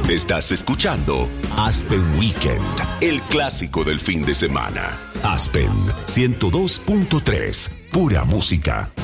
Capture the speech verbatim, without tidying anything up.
Estás escuchando Aspen Weekend, el clásico del fin de semana. Aspen ciento dos punto tres, pura música.